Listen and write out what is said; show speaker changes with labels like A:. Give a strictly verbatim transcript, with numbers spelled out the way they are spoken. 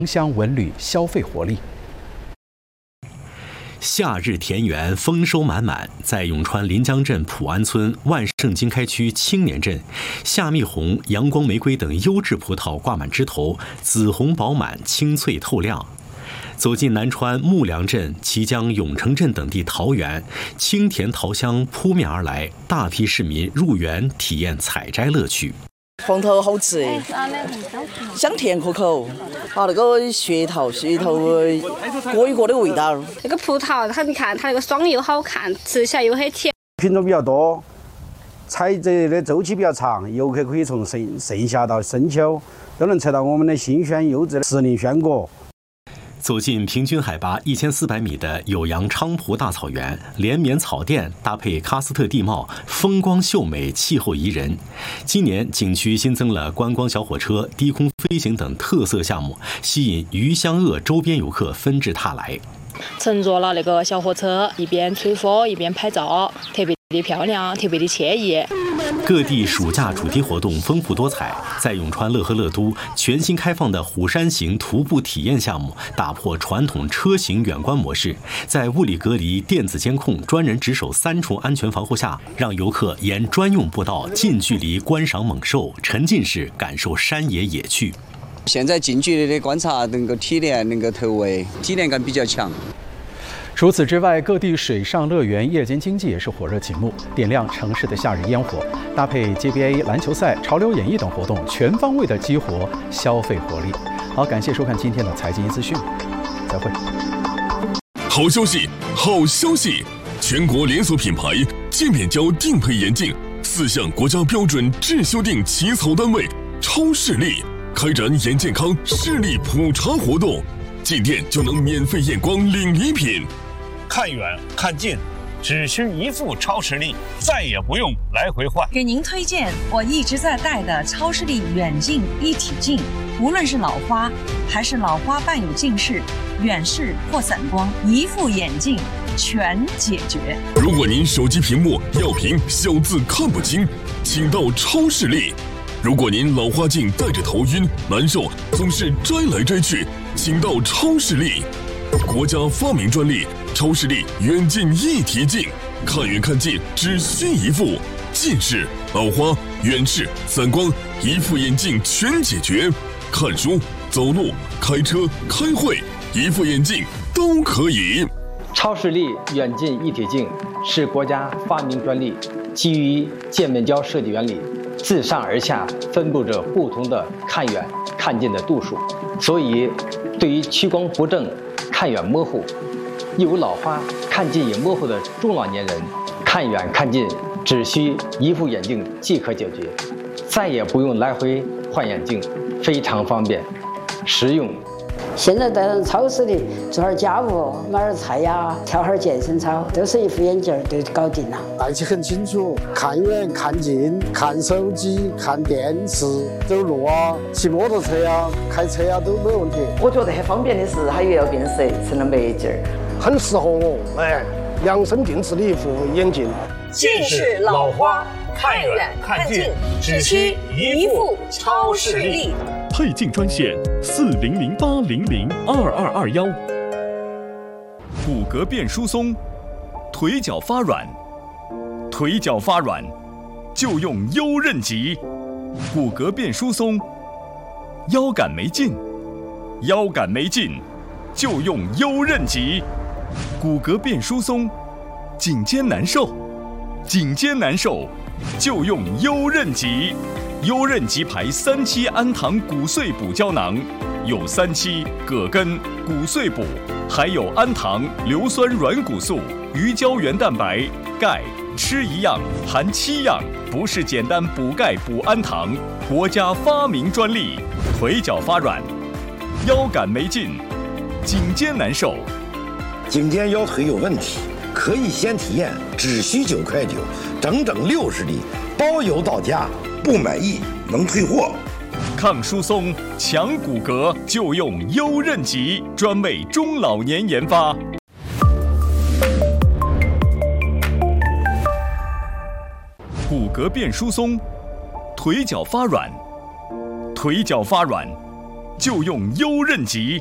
A: 乡文旅消费活力。
B: 夏日田园丰收满满，在永川临江镇普安村万盛经开区青年镇，夏蜜红、阳光玫瑰等优质葡萄挂满枝头，紫红饱满，清脆透亮。走进南川木梁镇、綦江永城镇等地桃园，清甜桃香扑面而来，大批市民入园体验采摘乐趣。
C: 红桃好吃，香甜可口。啊，那个噱头，噱头各一个的味道。
D: 那个葡萄，它你看它那个爽又好看，吃起来又很甜。
E: 品种比较多，采摘的周期比较长，游客可以从盛盛夏到深秋都能吃到我们的新鲜优质的时令鲜果。
B: 走进平均海拔一千四百米的酉阳昌蒲大草原，连绵草甸搭配喀斯特地貌，风光秀美，气候宜人。今年景区新增了观光小火车、低空飞行等特色项目，吸引余湘鄂周边游客纷至沓来。
F: 乘坐了那个小火车，一边吹风一边拍照，特别的漂亮，特别的惬意。
B: 各地暑假主题活动丰富多彩，在永川乐和乐都全新开放的虎山行徒步体验项目，打破传统车行远观模式，在物理隔离、电子监控、专人值守三重安全防护下，让游客沿专用步道近距离观赏猛兽，沉浸式感受山野野趣。
G: 现在近距离的观察能够体验，能够投喂，体验感比较强。
A: 除此之外，各地水上乐园夜间经济也是火热启幕，点亮城市的夏日烟火，搭配 J B A 篮球赛、潮流演艺等活动，全方位的激活消费活力。好，感谢收看今天的财经资讯，再会。
H: 好消息，好消息！全国连锁品牌界面胶定配眼镜四项国家标准质修订起草单位超视力开展眼健康视力普查活动，进店就能免费验光领礼品。
I: 看远看近，只需一副超视力，再也不用来回换。
J: 给您推荐我一直在戴的超视力远近一体镜，无论是老花还是老花伴有近视、远视或散光，一副眼镜全解决。
H: 如果您手机屏幕要屏小字看不清，请到超视力。如果您老花镜戴着头晕难受，总是摘来摘去，请到超视力。国家发明专利超视力远近一体镜，看远看近只需一副，近视、老花、远视、散光，一副眼镜全解决。看书、走路、开车、开会，一副眼镜都可以。
K: 超视力远近一体镜是国家发明专利，基于界面胶设计原理，自上而下分布着不同的看远看近的度数，所以对于屈光不正、看远模糊、有老花、看近也模糊的中老年人，看远看近只需一副眼镜即可解决，再也不用来回换眼镜，非常方便实用。
L: 现在在超市里做点家务，买点菜呀，跳会健身操，都是一副眼镜就搞定了。
M: 戴起很清楚，看远看近，看手机、看电视，走路啊、骑摩托车呀、开车呀都没问题。
C: 我觉得很方便的是，它又要变色成了美镜，
M: 很适合我。哎，量身定制的一副眼镜。
I: 近视、老花、看远看近，只需一副超视力。
H: 配镜专线四零零八零零二二二幺。骨骼变疏松，腿脚发软，腿脚发软就用优韧极。骨骼变疏松，腰杆没劲，腰杆没劲就用优韧极。骨骼变疏松，颈肩难受，颈肩难受就用优韧极。优韧极牌三七氨糖骨碎补胶囊，有三七、葛根、骨碎补，还有氨糖、硫酸软骨素、鱼胶原蛋白、钙，吃一样含七样，不是简单补钙补氨糖，国家发明专利。腿脚发软，腰杆没劲，颈肩难受，
N: 颈肩腰腿有问题，可以先体验，只需九块九，整整六十粒，包邮到家。不满意能退货。
H: 抗疏松、强骨骼就用优韧极，专为中老年研发。骨骼变疏松，腿脚发软，腿脚发软， 就用优刃吉。